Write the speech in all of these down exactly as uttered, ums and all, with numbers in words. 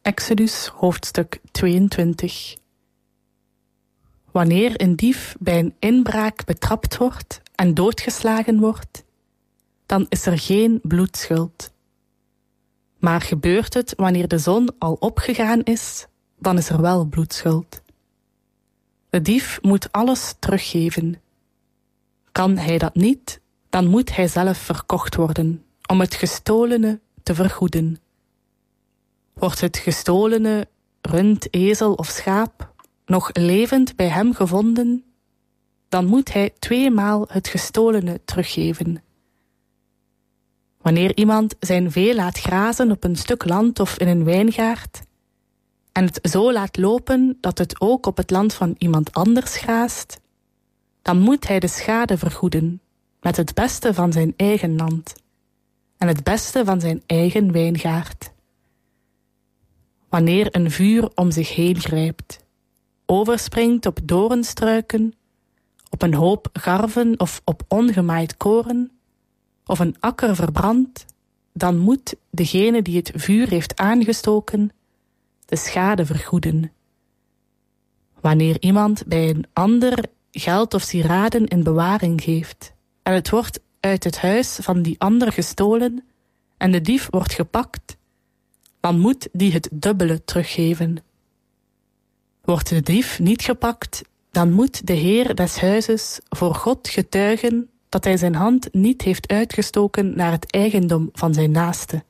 Exodus hoofdstuk tweeëntwintig. Wanneer een dief bij een inbraak betrapt wordt en doodgeslagen wordt, dan is er geen bloedschuld. Maar gebeurt het wanneer de zon al opgegaan is, dan is er wel bloedschuld. De dief moet alles teruggeven. Kan hij dat niet, dan moet hij zelf verkocht worden, om het gestolene te vergoeden. Wordt het gestolene rund, ezel of schaap nog levend bij hem gevonden, dan moet hij tweemaal het gestolene teruggeven. Wanneer iemand zijn vee laat grazen op een stuk land of in een wijngaard, en het zo laat lopen dat het ook op het land van iemand anders graast, dan moet hij de schade vergoeden met het beste van zijn eigen land en het beste van zijn eigen wijngaard. Wanneer een vuur om zich heen grijpt, overspringt op doornstruiken, op een hoop garven of op ongemaaid koren, of een akker verbrandt, dan moet degene die het vuur heeft aangestoken de schade vergoeden. Wanneer iemand bij een ander geld of sieraden in bewaring geeft, en het wordt uit het huis van die ander gestolen, en de dief wordt gepakt, dan moet die het dubbele teruggeven. Wordt de dief niet gepakt, dan moet de heer des huizes voor God getuigen dat hij zijn hand niet heeft uitgestoken naar het eigendom van zijn naaste.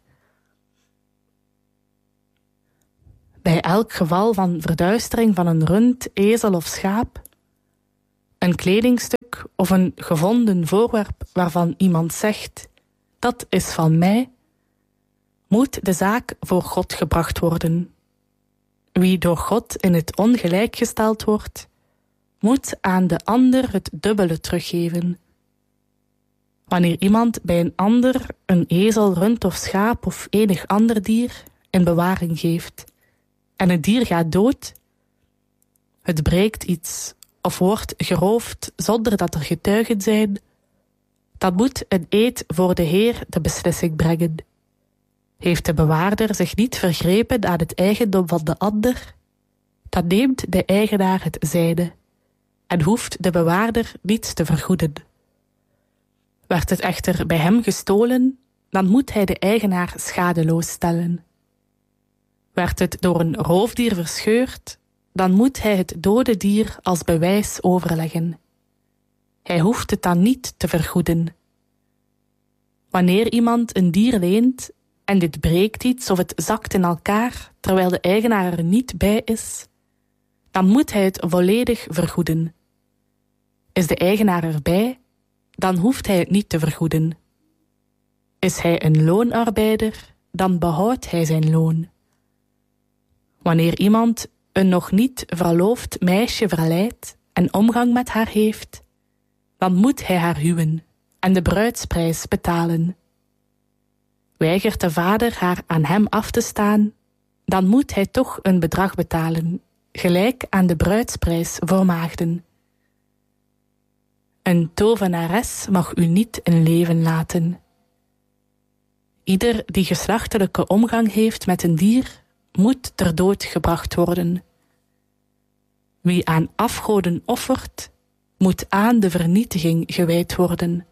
Bij elk geval van verduistering van een rund, ezel of schaap, een kledingstuk of een gevonden voorwerp waarvan iemand zegt, dat is van mij, moet de zaak voor God gebracht worden. Wie door God in het ongelijk gesteld wordt, moet aan de ander het dubbele teruggeven. Wanneer iemand bij een ander een ezel, rund of schaap of enig ander dier in bewaring geeft, en het dier gaat dood, het breekt iets of wordt geroofd zonder dat er getuigen zijn, dan moet een eed voor de Heer de beslissing brengen. Heeft de bewaarder zich niet vergrepen aan het eigendom van de ander, dan neemt de eigenaar het zijne en hoeft de bewaarder niets te vergoeden. Werd het echter bij hem gestolen, dan moet hij de eigenaar schadeloos stellen. Werd het door een roofdier verscheurd, dan moet hij het dode dier als bewijs overleggen. Hij hoeft het dan niet te vergoeden. Wanneer iemand een dier leent en dit breekt iets of het zakt in elkaar terwijl de eigenaar er niet bij is, dan moet hij het volledig vergoeden. Is de eigenaar erbij, dan hoeft hij het niet te vergoeden. Is hij een loonarbeider, dan behoudt hij zijn loon. Wanneer iemand een nog niet verloofd meisje verleidt en omgang met haar heeft, dan moet hij haar huwen en de bruidsprijs betalen. Weigert de vader haar aan hem af te staan, dan moet hij toch een bedrag betalen, gelijk aan de bruidsprijs voor maagden. Een tovenares mag u niet in leven laten. Ieder die geslachtelijke omgang heeft met een dier, moet ter dood gebracht worden. Wie aan afgoden offert, moet aan de vernietiging gewijd worden.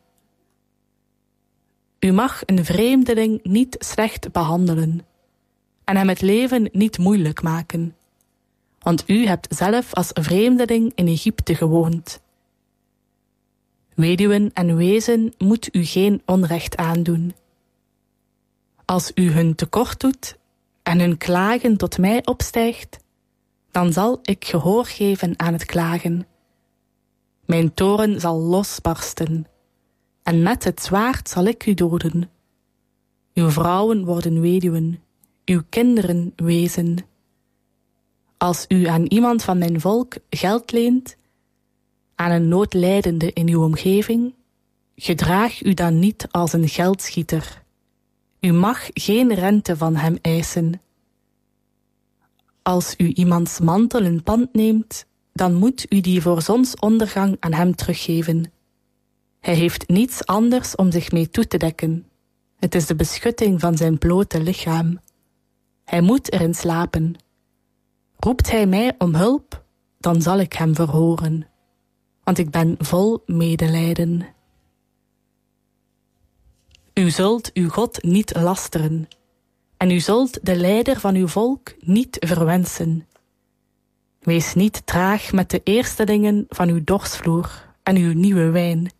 U mag een vreemdeling niet slecht behandelen en hem het leven niet moeilijk maken, want u hebt zelf als vreemdeling in Egypte gewoond. Weduwen en wezen moet u geen onrecht aandoen. Als u hun tekort doet en hun klagen tot mij opstijgt, dan zal ik gehoor geven aan het klagen. Mijn toorn zal losbarsten, en met het zwaard zal ik u doden. Uw vrouwen worden weduwen, uw kinderen wezen. Als u aan iemand van mijn volk geld leent, aan een noodlijdende in uw omgeving, gedraag u dan niet als een geldschieter. U mag geen rente van hem eisen. Als u iemands mantel in pand neemt, dan moet u die voor zonsondergang aan hem teruggeven. Hij heeft niets anders om zich mee toe te dekken. Het is de beschutting van zijn blote lichaam. Hij moet erin slapen. Roept hij mij om hulp, dan zal ik hem verhoren, want ik ben vol medelijden. U zult uw God niet lasteren, en u zult de leider van uw volk niet verwensen. Wees niet traag met de eerstelingen van uw dorsvloer en uw nieuwe wijn.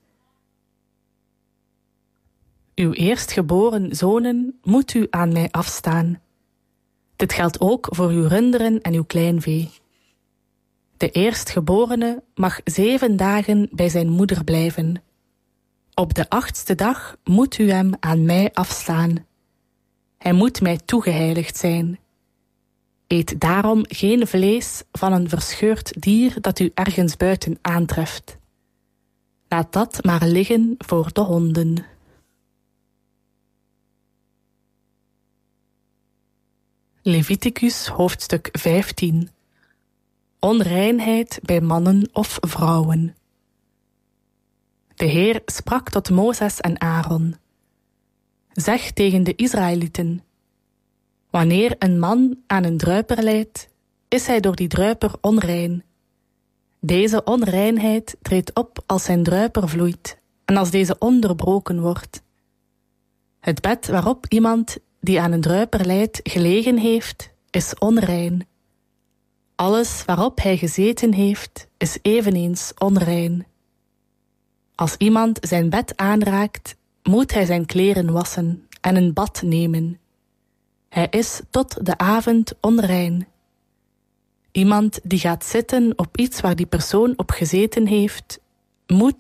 Uw eerstgeboren zonen moet u aan mij afstaan. Dit geldt ook voor uw runderen en uw kleinvee. De eerstgeborene mag zeven dagen bij zijn moeder blijven. Op de achtste dag moet u hem aan mij afstaan. Hij moet mij toegeheiligd zijn. Eet daarom geen vlees van een verscheurd dier dat u ergens buiten aantreft. Laat dat maar liggen voor de honden. Leviticus hoofdstuk vijftien. Onreinheid bij mannen of vrouwen. De Heer sprak tot Mozes en Aaron. Zeg tegen de Israëlieten: wanneer een man aan een druiper lijdt, is hij door die druiper onrein. Deze onreinheid treedt op als zijn druiper vloeit en als deze onderbroken wordt. Het bed waarop iemand die aan een druiper lijdt gelegen heeft, is onrein. Alles waarop hij gezeten heeft, is eveneens onrein. Als iemand zijn bed aanraakt, moet hij zijn kleren wassen en een bad nemen. Hij is tot de avond onrein. Iemand die gaat zitten op iets waar die persoon op gezeten heeft, moet